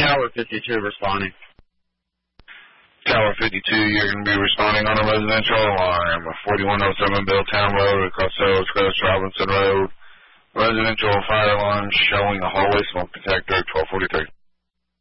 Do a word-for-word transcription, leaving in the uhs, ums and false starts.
Tower fifty-two responding. Tower fifty-two, you're going to be responding on a residential alarm. forty-one oh seven Billtown Road across Sales Coast Robinson Road. Residential fire alarm showing a hallway smoke detector, twelve forty-three.